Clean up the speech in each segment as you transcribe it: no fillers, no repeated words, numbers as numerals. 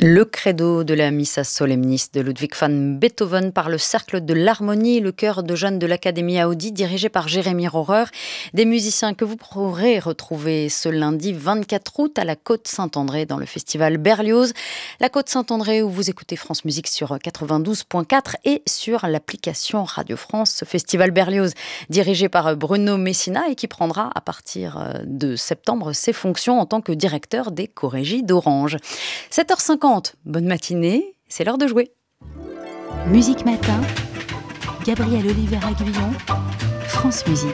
Le credo de la Missa Solemnis de Ludwig van Beethoven par le Cercle de l'Harmonie, le chœur de jeunes de l'Académie Audi dirigé par Jérémy Rohrer. Des musiciens que vous pourrez retrouver ce lundi 24 août à la Côte-Saint-André dans le festival Berlioz. La Côte-Saint-André où vous écoutez France Musique sur 92.4 et sur l'application Radio France. Ce festival Berlioz dirigé par Bruno Messina et qui prendra à partir de septembre ses fonctions en tant que directeur des chorégies d'Orange. 7h50. Bonne matinée, c'est l'heure de jouer. Musique Matin, Gabriel Oliver-Aguillon, France Musique.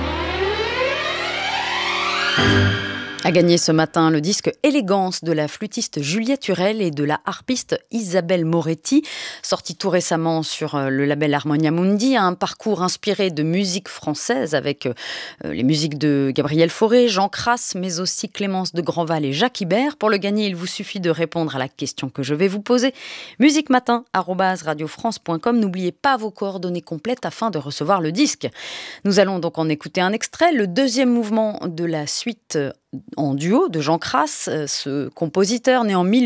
A gagné ce matin le disque Élégance de la flûtiste Juliette Hurel et de la harpiste Isabelle Moretti, sorti tout récemment sur le label Harmonia Mundi, un parcours inspiré de musique française avec les musiques de Gabriel Fauré, Jean Crass, mais aussi Clémence de Grandval et Jacques Ibert. Pour le gagner, il vous suffit de répondre à la question que je vais vous poser. musiquematin@radiofrance.com. N'oubliez pas vos coordonnées complètes afin de recevoir le disque. Nous allons donc en écouter un extrait, le deuxième mouvement de la suite en duo de Jean Crass, ce compositeur né en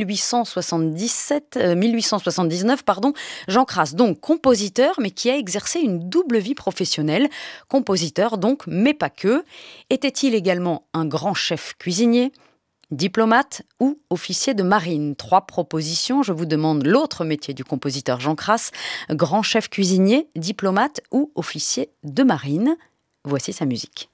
1879. Jean Crass, donc compositeur, mais qui a exercé une double vie professionnelle. Compositeur donc, mais pas que. Était-il également un grand chef cuisinier, diplomate ou officier de marine? 3 propositions. Je vous demande l'autre métier du compositeur Jean Crass. Grand chef cuisinier, diplomate ou officier de marine. Voici sa musique.